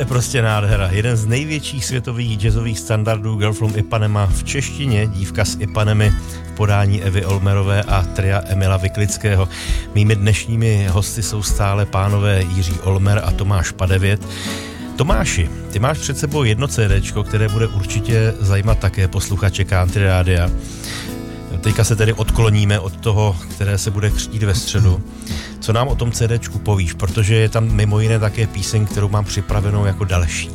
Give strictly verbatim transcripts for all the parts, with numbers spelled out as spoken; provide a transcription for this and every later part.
je prostě nádhera. Jeden z největších světových jazzových standardů Girl from Ipanema v češtině, Dívka z Ipanemy v podání Evy Olmerové a tria Emila Vyklického. Mými dnešními hosty jsou stále pánové Jiří Olmer a Tomáš Padevět. Tomáši, ty máš před sebou jedno CDčko, které bude určitě zajímat také posluchače Country Rádia. Teďka se tedy odkloníme od toho, které se bude křtít ve středu. Co nám o tom CDčku povíš, protože je tam mimo jiné také píseň, kterou mám připravenou jako další.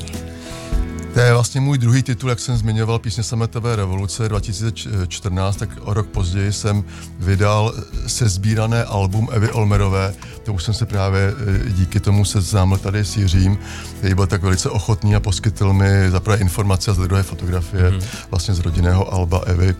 To je vlastně můj druhý titul, jak jsem zmiňoval, písně Sametové revoluce dva tisíce čtrnáct, tak o rok později jsem vydal sesbírané album Evy Olmerové. To už jsem se právě díky tomu seznámil tady s Jiřím, který byl tak velice ochotný a poskytl mi za prvé informace a za druhé fotografie mm. vlastně z rodinného alba Evy.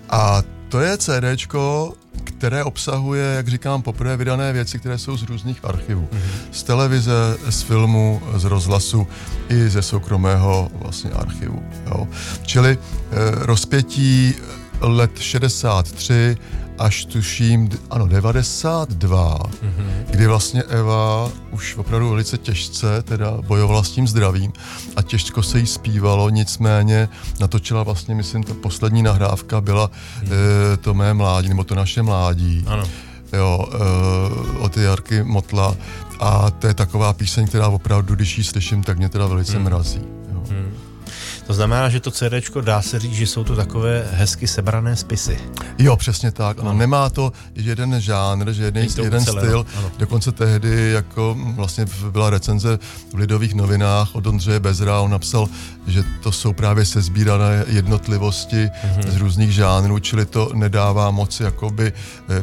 A to je CDčko, které obsahuje, jak říkám, poprvé vydané věci, které jsou z různých archivů. Mm-hmm. Z televize, z filmu, z rozhlasu i ze soukromého vlastně archivu. Jo. Čili eh, rozpětí let šedesát tři až tuším, ano, devadesát dva, mm-hmm. kdy vlastně Eva už opravdu velice těžce teda bojovala s tím zdravím a těžko se jí zpívalo, nicméně natočila vlastně, myslím, ta poslední nahrávka byla mm. e, to mé mládí, nebo to naše mládí. Ano. Jo, e, od Jarky Motla a to je taková píseň, která opravdu, když ji slyším, tak mě teda velice mm. mrazí. Jo. Mm. To znamená, že to CDčko dá se říct, že jsou to takové hezky sebrané spisy. Jo, přesně tak. Ano. Nemá to jeden žánr, že jeden, jeden styl. Ano. Dokonce tehdy, jako vlastně byla recenze v Lidových novinách od Ondřeje Bezra, on napsal, že to jsou právě sesbírané jednotlivosti mm-hmm. z různých žánrů, čili to nedává moc jakoby eh,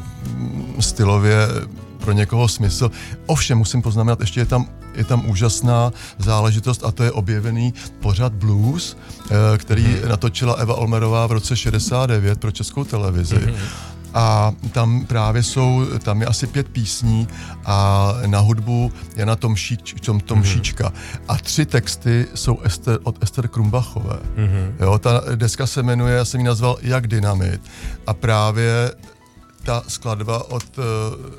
stylově pro někoho smysl. Ovšem, musím poznamenat, ještě je tam je tam úžasná záležitost a to je objevený pořad Blues, který mm-hmm. natočila Eva Olmerová v roce šedesát devět pro Českou televizi. Mm-hmm. A tam právě jsou, tam je asi pět písní a na hudbu Jana Tomšíč, Tom, Tomšíčka. Mm-hmm. A tři texty jsou Ester, od Ester Krumbachové. Mm-hmm. Jo, ta deska se jmenuje, já jsem ji nazval Jak dynamit. A právě ta skladba od uh,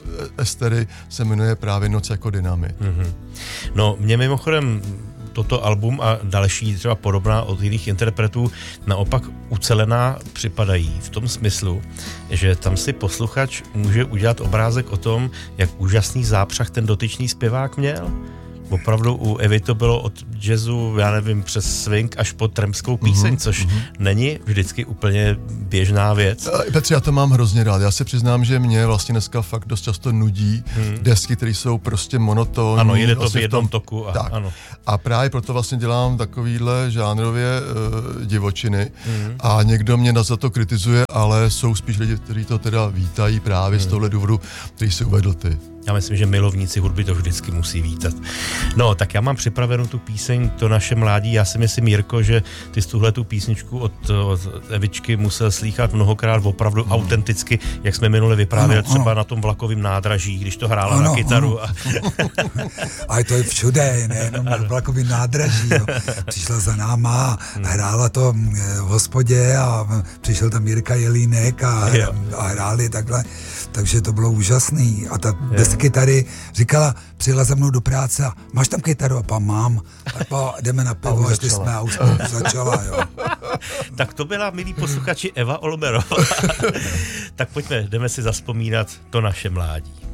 Estery se jmenuje právě Noc jako dynamit. Mm-hmm. No, mě mimochodem toto album a další třeba podobná od jiných interpretů naopak ucelená připadají v tom smyslu, že tam si posluchač může udělat obrázek o tom, jak úžasný zápřah ten dotyčný zpěvák měl. Opravdu u Evy to bylo od jazzu, já nevím, přes swing až po trampskou píseň, mm-hmm. což mm-hmm. není vždycky úplně běžná věc. Petře, já to mám hrozně rád. Já se přiznám, že mě vlastně dneska fakt dost často nudí hmm. desky, které jsou prostě monotónní. Ano, jede to vlastně v jednom tom, toku. A, tak. Ano. A právě proto vlastně dělám takovýhle žánrově uh, divočiny hmm. a někdo mě za to kritizuje, ale jsou spíš lidi, kteří to teda vítají právě hmm. z tohle důvodu, který si uvedl ty. Já myslím, že milovníci hudby to vždycky musí vítat. No, tak já mám připravenou tu píseň To naše mládí. Já si myslím, Jirko, že ty jsi tuhle tu písničku od, od Evičky musel slýchat mnohokrát opravdu mm. autenticky, jak jsme minule vyprávěli třeba ano. na tom vlakovém nádraží, když to hrála ano, na kytaru. A... Ale to je všude, nejenom na vlakovém nádraží. Jo. Přišla za náma, hrála to v hospodě a přišel tam Jirka Jelínek a, a hráli takhle. Takže to bylo úžasný. A ta bez kytary říkala, přijela za mnou do práce a máš tam kytaru? A pa mám. A pa jdeme na pivo, až ty jsme a už začala, jo. Tak to byla, milí posluchači, Eva Olmerová. Tak pojďme, jdeme si zazpomínat To naše mládí.